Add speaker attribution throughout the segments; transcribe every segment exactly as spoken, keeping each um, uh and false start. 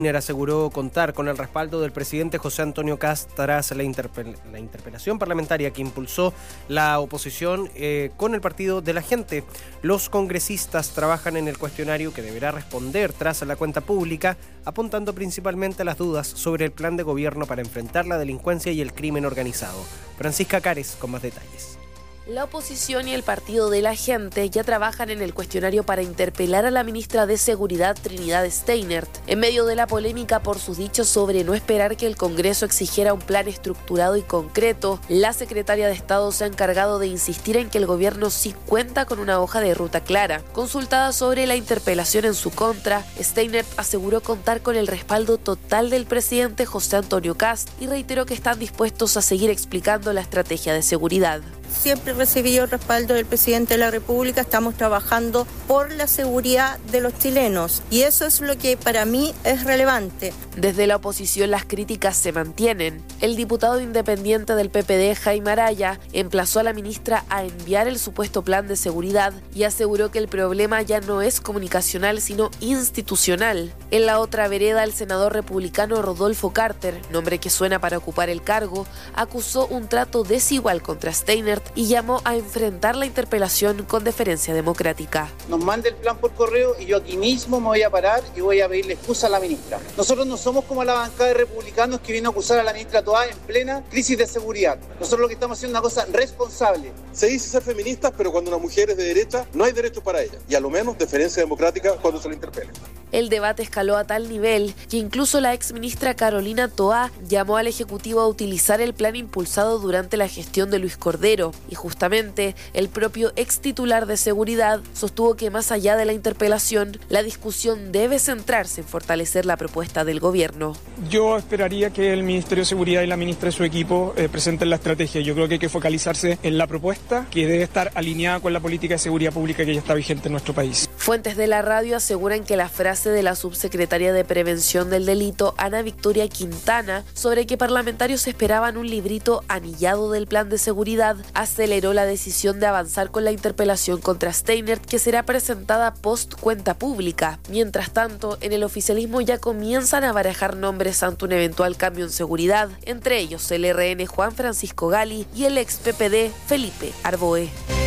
Speaker 1: Aseguró contar con el respaldo del presidente José Antonio Kast tras la, interpel la interpelación parlamentaria que impulsó la oposición eh, con el Partido de la Gente. Los congresistas trabajan en el cuestionario que deberá responder tras la cuenta pública, apuntando principalmente a las dudas sobre el plan de gobierno para enfrentar la delincuencia y el crimen organizado. Francisca Cares con más detalles.
Speaker 2: La oposición y el Partido de la Gente ya trabajan en el cuestionario para interpelar a la ministra de Seguridad, Trinidad Steinert, en medio de la polémica por sus dichos sobre no esperar que el Congreso exigiera un plan estructurado y concreto. La secretaria de Estado se ha encargado de insistir en que el gobierno sí cuenta con una hoja de ruta clara. Consultada sobre la interpelación en su contra, Steinert aseguró contar con el respaldo total del presidente José Antonio Kast y reiteró que están dispuestos a seguir explicando la estrategia de seguridad.
Speaker 3: Siempre recibí el respaldo del presidente de la República, estamos trabajando por la seguridad de los chilenos y eso es lo que para mí es relevante.
Speaker 2: Desde la oposición las críticas se mantienen. El diputado independiente del P P D, Jaime Araya, emplazó a la ministra a enviar el supuesto plan de seguridad y aseguró que el problema ya no es comunicacional sino institucional. En la otra vereda, el senador republicano Rodolfo Carter, nombre que suena para ocupar el cargo, acusó un trato desigual contra Steinert y llamó a enfrentar la interpelación con deferencia democrática.
Speaker 4: Nos mande el plan por correo y yo aquí mismo me voy a parar y voy a pedirle excusa a la ministra. Nosotros no somos como la bancada de republicanos que viene a acusar a la ministra Toá en plena crisis de seguridad. Nosotros lo que estamos haciendo es una cosa responsable.
Speaker 5: Se dice ser feministas, pero cuando una mujer es de derecha, no hay derechos para ella. Y a lo menos deferencia democrática cuando se la interpele.
Speaker 2: El debate escaló a tal nivel que incluso la exministra Carolina Toá llamó al Ejecutivo a utilizar el plan impulsado durante la gestión de Luis Cordero. Y justamente el propio ex titular de Seguridad sostuvo que más allá de la interpelación, la discusión debe centrarse en fortalecer la propuesta del gobierno.
Speaker 6: Yo esperaría que el Ministerio de Seguridad y la ministra de su equipo eh, presenten la estrategia. Yo creo que hay que focalizarse en la propuesta que debe estar alineada con la política de seguridad pública que ya está vigente en nuestro país.
Speaker 2: Fuentes de la radio aseguran que la frase de la subsecretaria de Prevención del Delito, Ana Victoria Quintana, sobre que parlamentarios esperaban un librito anillado del plan de seguridad, aceleró la decisión de avanzar con la interpelación contra Steinert, que será presentada post cuenta pública. Mientras tanto, en el oficialismo ya comienzan a barajar nombres ante un eventual cambio en seguridad, entre ellos el R N Juan Francisco Gali y el ex P P D Felipe Arboe.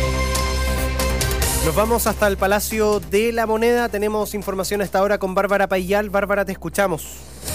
Speaker 1: Nos vamos hasta el Palacio de la Moneda. Tenemos información a esta hora con Bárbara Payal. Bárbara, te escuchamos.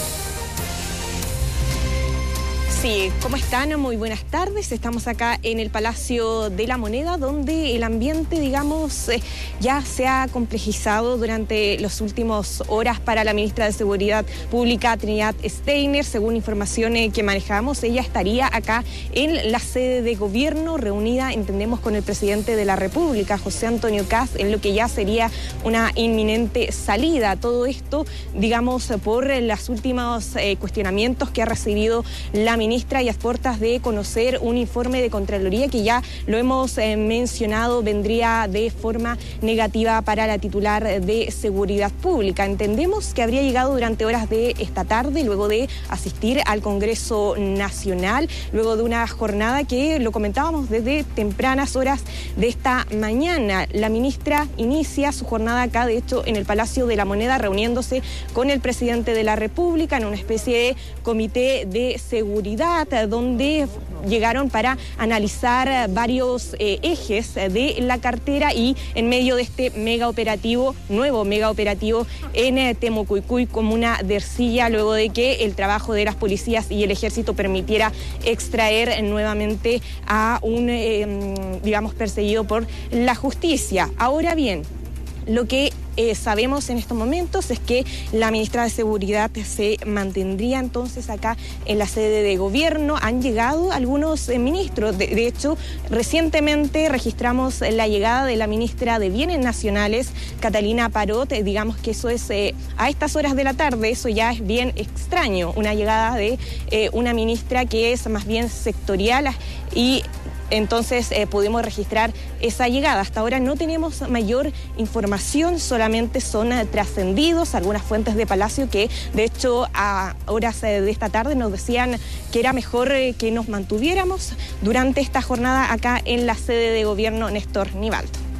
Speaker 7: Sí, ¿cómo están? Muy buenas tardes. Estamos acá en el Palacio de la Moneda, donde el ambiente, digamos, eh, ya se ha complejizado durante las últimas horas para la ministra de Seguridad Pública, Trinidad Steinert. Según información eh, que manejamos, ella estaría acá en la sede de gobierno, reunida, entendemos, con el presidente de la República, José Antonio Kast, en lo que ya sería una inminente salida. Todo esto, digamos, por los últimos eh, cuestionamientos que ha recibido la ministra y a puertas de conocer un informe de Contraloría que ya lo hemos eh, mencionado, vendría de forma negativa para la titular de Seguridad Pública. Entendemos que habría llegado durante horas de esta tarde, luego de asistir al Congreso Nacional, luego de una jornada que lo comentábamos desde tempranas horas de esta mañana. La ministra inicia su jornada acá, de hecho, en el Palacio de la Moneda, reuniéndose con el presidente de la República en una especie de comité de seguridad, donde llegaron para analizar varios eh, ejes de la cartera y en medio de este mega operativo, nuevo mega operativo en eh, Temucuicui, comuna de Ercilla, luego de que el trabajo de las policías y el ejército permitiera extraer nuevamente a un, eh, digamos, perseguido por la justicia. Ahora bien, lo que eh, sabemos en estos momentos es que la ministra de Seguridad se mantendría entonces acá en la sede de gobierno. Han llegado algunos eh, ministros, de, de hecho, recientemente registramos la llegada de la ministra de Bienes Nacionales, Catalina Parot. Eh, digamos que eso es, eh, a estas horas de la tarde, eso ya es bien extraño, una llegada de eh, una ministra que es más bien sectorial y entonces eh, pudimos registrar esa llegada. Hasta ahora no tenemos mayor información, solamente son eh, trascendidos algunas fuentes de Palacio que de hecho a horas eh, de esta tarde nos decían que era mejor eh, que nos mantuviéramos durante esta jornada acá en la sede de gobierno Néstor Nivaldo.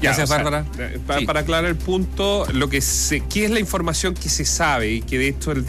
Speaker 8: Gracias,
Speaker 9: ya, o sea,
Speaker 8: Bárbara.
Speaker 9: Para,
Speaker 8: sí.
Speaker 9: para aclarar el punto, lo que se, ¿qué es la información que se sabe y que de hecho el